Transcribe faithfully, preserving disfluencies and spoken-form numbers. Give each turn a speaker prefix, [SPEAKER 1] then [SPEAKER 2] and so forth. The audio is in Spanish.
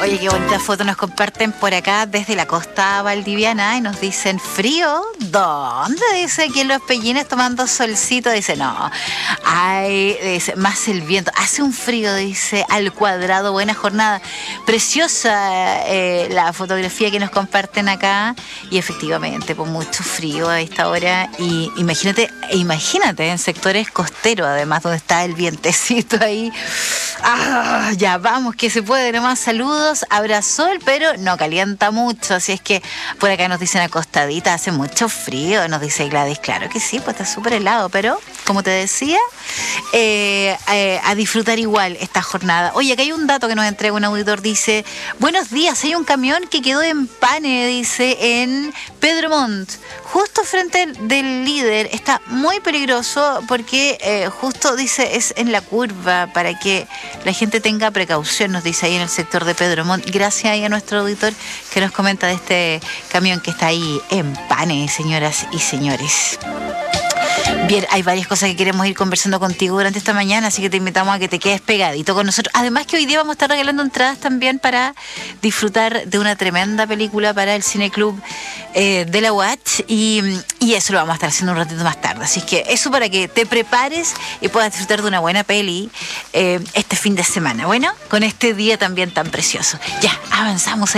[SPEAKER 1] Oye, qué bonita foto nos comparten por acá desde la costa valdiviana y nos dicen, ¿frío? ¿Dónde? Dice aquí en Los Pellines tomando solcito. Dice, no, ay, dice, más el viento. Hace un frío, dice, al cuadrado. Buena jornada. Preciosa eh, la fotografía que nos comparten acá. Y efectivamente, pues mucho frío a esta hora. Y imagínate, imagínate en sectores costeros, además, donde está el vientecito ahí. Ah, ya vamos, que se puede nomás. Saludos, habrá sol, pero no calienta mucho. Así es que por acá nos dicen acostadita, hace mucho frío, nos dice Gladys. Claro que sí, pues está súper helado, pero como te decía, eh, eh, a disfrutar igual esta jornada. Oye, acá hay un dato que nos entrega un auditor, dice, buenos días, hay un camión que quedó en pane, dice, en Pedro Montt, justo frente del líder. Está muy peligroso porque eh, justo, dice, es en la curva, para que la gente tenga precaución, nos dice ahí en el sector de Pedro Montt. Gracias ahí a nuestro auditor que nos comenta de este camión que está ahí en pane, señoras y señores. Bien, hay varias cosas que queremos ir conversando contigo durante esta mañana, así que te invitamos a que te quedes pegadito con nosotros. Además que hoy día vamos a estar regalando entradas también para disfrutar de una tremenda película para el Cineclub eh, de la U A Ch, y, y eso lo vamos a estar haciendo un ratito más tarde. Así que eso para que te prepares y puedas disfrutar de una buena peli eh, este fin de semana. Bueno, con este día también tan precioso. Ya, avanzamos.